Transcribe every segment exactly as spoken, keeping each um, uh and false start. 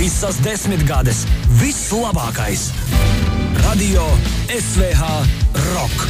Visas desmitgades, viss labākais. Radio S V H Rock.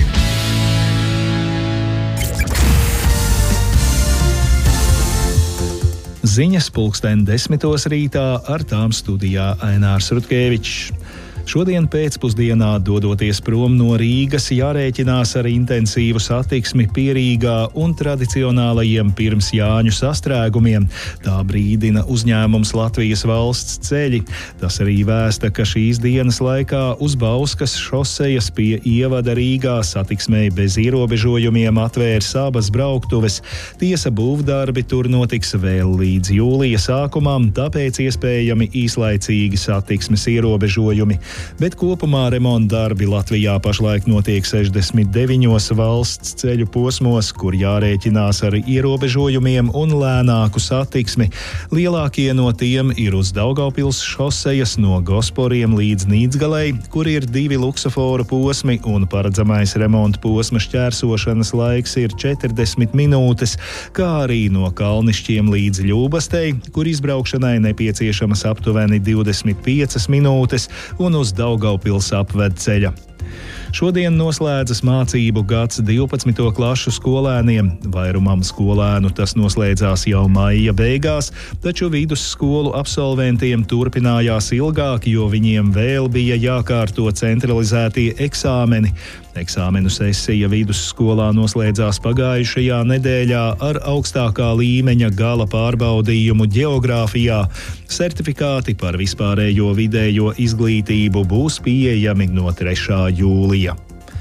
Ziņas pulksten desmitos rītā, ar tām studijā Ainārs Rutkevičs. Šodien pēcpusdienā, dodoties prom no Rīgas, jārēķinās ar intensīvu satiksmi pie Rīgā un tradicionālajiem pirms Jāņu sastrēgumiem. Tā brīdina uzņēmums Latvijas valsts ceļi. Tas arī vēsta, ka šīs dienas laikā uz Bauskas šosejas pie ievada Rīgā satiksmei bez ierobežojumiem atvērs abas brauktuves. Tiesa, būvdarbi tur notiks vēl līdz jūlija sākumam, tāpēc iespējami īslaicīgi satiksmes ierobežojumi. Bet kopumā remonta darbi Latvijā pašlaik notiek sešdesmit deviņos valsts ceļu posmos, kur jārēķinās ar ierobežojumiem un lēnāku satiksmi. Lielākie no tiem ir uz Daugavpils šosejas no Gosporiem līdz Nīdzgalei, kur ir divi luksuforu posmi un paredzamais remonta posma šķērsošanas laiks ir četrdesmit minūtes, kā arī no Kalnišķiem līdz Ļūbastei, kur izbraukšanai nepieciešamas aptuveni divdesmit piecas minūtes, un uz Daugavpils apvedceļa. Šodien noslēdzas mācību gads divpadsmito klašu skolēniem. Vairumam skolēnu tas noslēdzās jau maija beigās, taču vidusskolu absolventiem turpinājās ilgāk, jo viņiem vēl bija jākārto centralizētie eksāmeni. Eksāmenu sesija vidusskolā noslēdzās pagājušajā nedēļā ar augstākā līmeņa gala pārbaudījumu ģeogrāfijā. Certifikāti par vispārējo vidējo izglītību būs pieejami no trešā jūlija.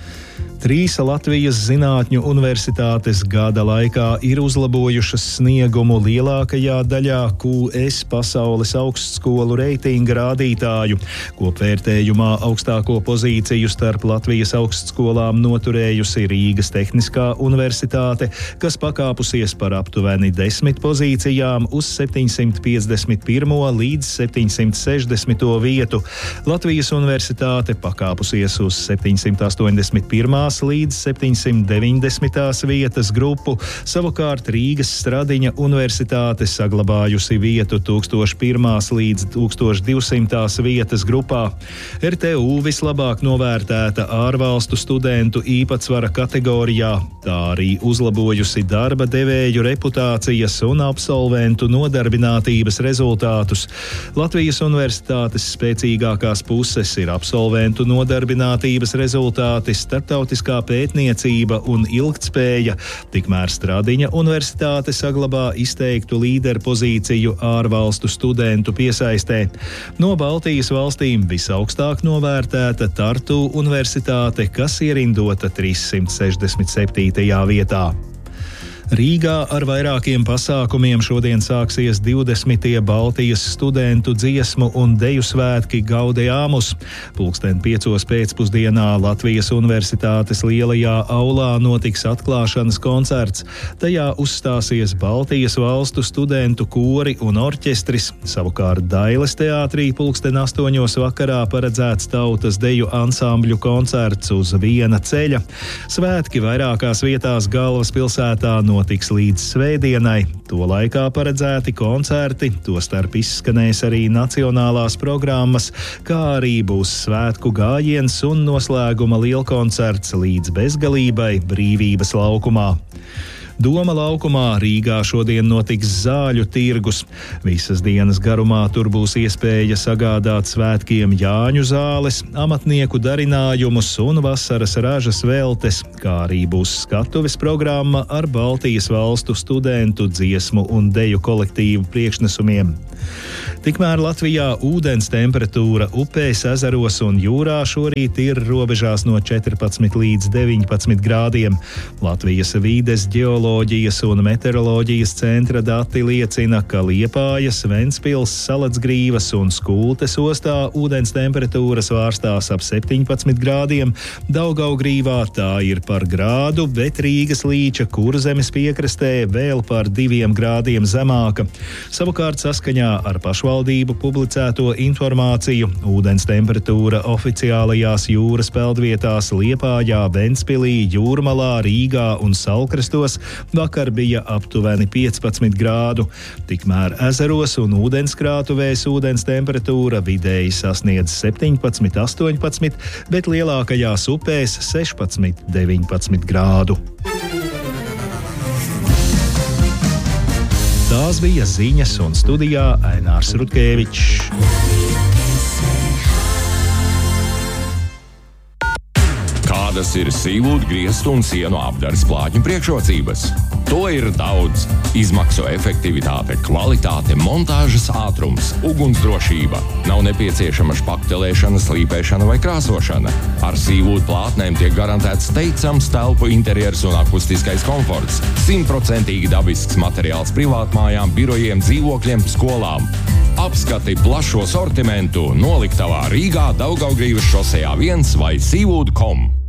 Trīs Latvijas Zinātņu universitātes gada laikā ir uzlabojušas sniegumu lielākajā daļā Q S pasaules augstskolu reitinga rādītāju. Kopvērtējumā augstāko pozīciju starp Latvijas augstskolām noturējusi Rīgas Tehniskā universitāte, kas pakāpusies par aptuveni desmit pozīcijām uz septiņsimt piecdesmit pirmo līdz septiņsimt sešdesmito vietu. Latvijas universitāte pakāpusies uz septiņsimt astoņdesmit pirmā līdz septiņsimt deviņdesmitās vietas grupu, savukārt Rīgas Stradiņa universitāte saglabājusi vietu tūkstoš pirmās līdz tūkstoš divsimtās vietas grupā. R T U vislabāk novērtēta ārvalstu studentu īpatsvara kategorijā, tā arī uzlabojusi darba devēju reputācijas un absolventu nodarbinātības rezultātus. Latvijas universitātes spēcīgākās puses ir absolventu nodarbinātības rezultāti, starptautiskā kā pētniecība un ilgtspēja, tikmēr Stradiņa universitāte saglabā izteiktu līderpozīciju ārvalstu studentu piesaistē. No Baltijas valstīm visaugstāk novērtēta Tartu universitāte, kas ierindota trīssimt sešdesmit septītajā vietā. Rīgā ar vairākiem pasākumiem šodien sāksies divdesmitie Baltijas studentu dziesmu un deju svētki Gaudeamus. Pulksten piecos pēcpusdienā Latvijas universitātes lielajā aulā notiks atklāšanas koncerts. Tajā uzstāsies Baltijas valstu studentu kori un orķestris. Savukārt Dailes teātrī pulksten astoņos vakarā paredzēts tautas deju ansambļu koncerts uz viena ceļa. Svētki vairākās vietās galvaspilsētā no notiks līdz svētdienai. To laikā paredzēti koncerti, tostarp izskanēs arī nacionālās programmas, kā arī būs svētku gājiens un noslēguma lielkoncerts līdz bezgalībai Brīvības laukumā. Doma laukumā Rīgā šodien notiks zāļu tirgus. Visas dienas garumā tur būs iespēja sagādāt svētkiem Jāņu zāles, amatnieku darinājumus un vasaras ražas veltes, kā arī būs skatuves programma ar Baltijas valstu studentu dziesmu un deju kolektīvu priekšnesumiem. Tikmēr Latvijā ūdens temperatūra upēs, ezeros un jūrā šorīt ir robežās no četrpadsmit līdz deviņpadsmit grādiem. Latvijas vīdes ģeoloģijas un meteoroloģijas centra dati liecina, ka Liepājas, Ventspils, Salacgrīvas un Skultes ostā ūdens temperatūra svārstās ap septiņpadsmit grādiem, Daugavgrīvā tā ir par grādu, bet Rīgas Līča Kurzemes piekrastē vēl par diviem grādiem zemāka. Savukārt saskaņā saskaņā ar pašvaldību publicēto informāciju ūdens temperatūra oficiālajās jūras peldvietās Liepājā, Ventspilī, Jūrmalā, Rīgā un Salkrastos vakar bija aptuveni piecpadsmit grādu. Tikmēr ezeros un ūdenskrātuvēs ūdens temperatūra vidēji sasniedz septiņpadsmit, astoņpadsmit, bet lielākajās upēs sešpadsmit, deviņpadsmit grādu. Tās bija ziņas, un studijā Ainārs Rutkevičs. Kādas ir sīvūdu, griestu un sienu apdares plātņu priekšrocības? To ir daudz. Izmaksu efektivitāte, kvalitāte, montāžas ātrums, ugunsdrošība. Nav nepieciešama špaktelēšana, slīpēšana vai krāsošana. Ar sīvūdu plātnēm tiek garantēts teicams telpu interjers un akustiskais komforts. Simtprocentīgi dabisks materiāls privātmājām, birojiem, dzīvokļiem, skolām. Apskati plašo sortimentu noliktavā Rīgā, Daugavgrīvas šosejā viens vai sīvūdu punkt com.